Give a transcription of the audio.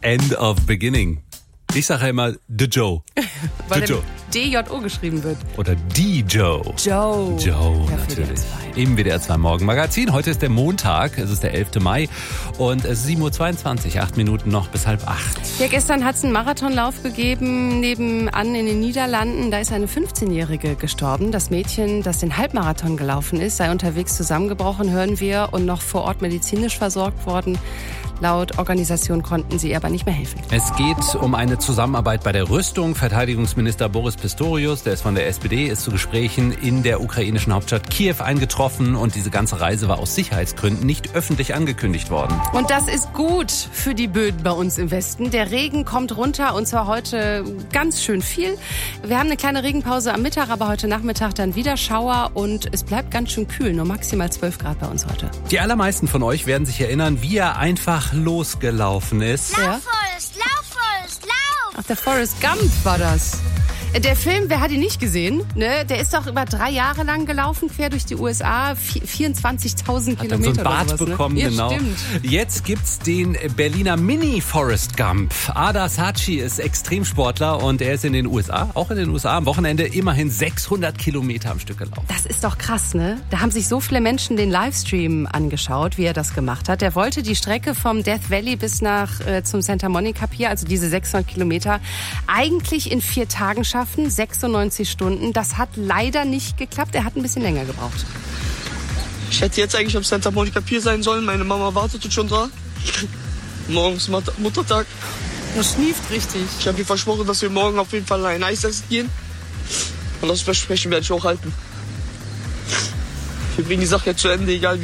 End of Beginning. Ich sage ja immer The Joe. Weil The Joe. D-J-O geschrieben wird. Oder die Joe. Joe. Joe, Ja, natürlich. Im WDR 2 Morgenmagazin. Heute ist der Montag, es ist der 11. Mai und es ist 7.22 Uhr, 8 Minuten noch bis 7:30. Ja, gestern hat es einen Marathonlauf gegeben, nebenan in den Niederlanden. Da ist eine 15-Jährige gestorben. Das Mädchen, das den Halbmarathon gelaufen ist, sei unterwegs zusammengebrochen, hören wir, und noch vor Ort medizinisch versorgt worden. Laut Organisation konnten sie ihr aber nicht mehr helfen. Es geht um eine Zusammenarbeit bei der Rüstung. Verteidigungsminister Boris Pistorius, der ist von der SPD, ist zu Gesprächen in der ukrainischen Hauptstadt Kiew eingetroffen. Und diese ganze Reise war aus Sicherheitsgründen nicht öffentlich angekündigt worden. Und das ist gut für die Böden bei uns im Westen. Der Regen kommt runter, und zwar heute ganz schön viel. Wir haben eine kleine Regenpause am Mittag, aber heute Nachmittag dann wieder Schauer. Und es bleibt ganz schön kühl, nur maximal 12 Grad bei uns heute. Die allermeisten von euch werden sich erinnern, wie er einfach losgelaufen ist. Ja? Lauf, Forrest, lauf! Ach, der Forrest Gump war das. Der Film, wer hat ihn nicht gesehen? Ne? Der ist doch über 3 Jahre lang gelaufen, quer durch die USA, 24.000 Hat dann so Kilometer einen Bart oder sowas, bekommen, ne? genau. Ja, stimmt. Jetzt gibt's den Berliner Mini-Forrest Gump. Ada Saatchi ist Extremsportler und er ist in den USA, auch in den USA, am Wochenende immerhin 600 Kilometer am Stück gelaufen. Das ist doch krass, ne? Da haben sich so viele Menschen den Livestream angeschaut, wie er das gemacht hat. Der wollte die Strecke vom Death Valley bis nach zum Santa Monica Pier, also diese 600 Kilometer, eigentlich in 4 Tagen schaffen. 96 Stunden. Das hat leider nicht geklappt. Er hat ein bisschen länger gebraucht. Ich hätte jetzt eigentlich am Santa Monica Pier sein sollen. Meine Mama wartet schon da. Morgens Muttertag. Das schnieft richtig. Ich habe ihr versprochen, dass wir morgen auf jeden Fall ein Eis essen gehen. Und das Versprechen werde ich auch halten. Wir bringen die Sache jetzt zu Ende, egal wie.